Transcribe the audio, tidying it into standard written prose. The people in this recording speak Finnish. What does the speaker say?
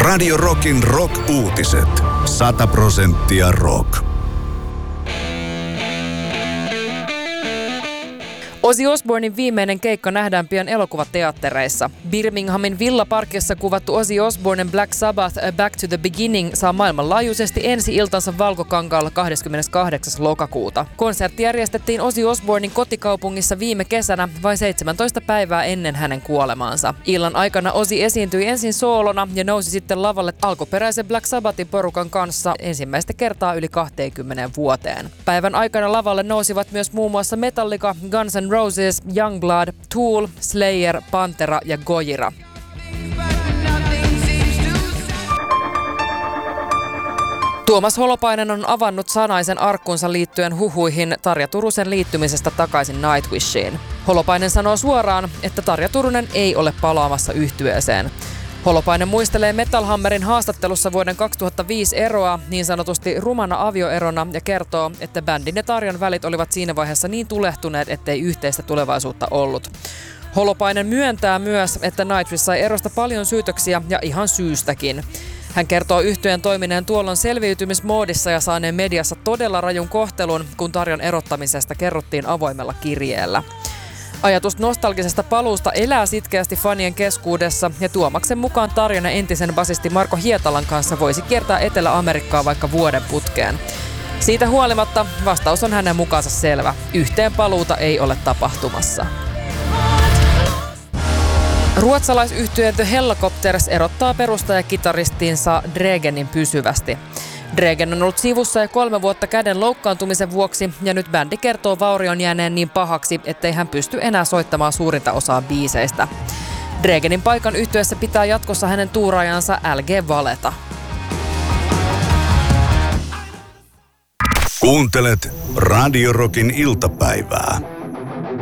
Radio Rockin rock-uutiset. 100% rock. Ozzy Osbournen viimeinen keikka nähdään pian elokuvateattereissa. Birminghamin villaparkissa kuvattu Ozzy Osbournen Black Sabbath Back to the Beginning saa maailmanlaajuisesti ensi-iltansa Valkokankaalla 28. lokakuuta. Konsertti järjestettiin Ozzy Osbournen kotikaupungissa viime kesänä vain 17 päivää ennen hänen kuolemaansa. Illan aikana Ozzy esiintyi ensin soolona ja nousi sitten lavalle alkuperäisen Black Sabbathin porukan kanssa ensimmäistä kertaa yli 20 vuoteen. Päivän aikana lavalle nousivat myös muun muassa Metallica, Guns N' Roses, Youngblood, Tool, Slayer, Pantera ja Gojira. Tuomas Holopainen on avannut sanaisen arkkunsa liittyen huhuihin Tarja Turusen liittymisestä takaisin Nightwishiin. Holopainen sanoo suoraan, että Tarja Turunen ei ole palaamassa yhtyeeseen. Holopainen muistelee Metal Hammerin haastattelussa vuoden 2005 eroa niin sanotusti rumana avioerona ja kertoo, että bändin ja Tarjan välit olivat siinä vaiheessa niin tulehtuneet, ettei yhteistä tulevaisuutta ollut. Holopainen myöntää myös, että Nightwish sai erosta paljon syytöksiä ja ihan syystäkin. Hän kertoo yhtyeen toimineen tuolloin selviytymismoodissa ja saaneen mediassa todella rajun kohtelun, kun Tarjan erottamisesta kerrottiin avoimella kirjeellä. Ajatus nostalgisesta paluusta elää sitkeästi fanien keskuudessa ja Tuomaksen mukaan Tarjan ja entisen basisti Marko Hietalan kanssa voisi kiertää Etelä-Amerikkaa vaikka vuoden putkeen. Siitä huolimatta vastaus on hänen mukaansa selvä. Yhteen paluuta ei ole tapahtumassa. Ruotsalaisyhtye The Hellacopters erottaa perustajakitaristinsa Dregenin pysyvästi. Dregen on ollut sivussa jo 3 vuotta käden loukkaantumisen vuoksi ja nyt bändi kertoo vaurion jääneen niin pahaksi, ettei hän pysty enää soittamaan suurinta osaa biiseistä. Dregenin paikan yhtyeessä pitää jatkossa hänen tuuraajansa LG Valeta. Kuuntelet Radio Rockin iltapäivää.